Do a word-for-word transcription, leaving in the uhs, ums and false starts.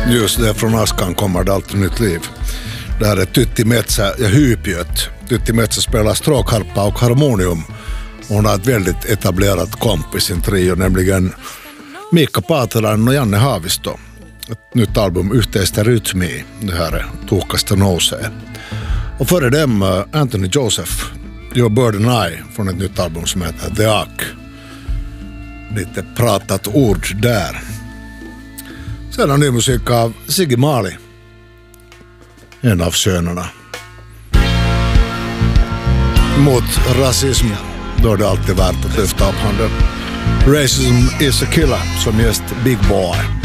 Just det, från askan kommer det alltid nytt liv. Det här är Tytti Metsä ja Hypiöt. Tytti Metsä spelar stråkharpa och harmonium. Hon har ett väldigt etablerat komp i sin trio, nämligen Miikka Paatelainen och Janne Haavisto. Ett nytt album, Yhteistä rytmi. Det här är Tuhkasta nousee. Och före dem Anthony Joseph, Your Bird and I, från ett nytt album som heter The Ark. Lite pratat ord där. Sedan ny musik av Siggy Marley, en av sönerna. Mot rasism, då är det alltid värt att lyfta upp handen. Racism is a killer, som just Big Boy.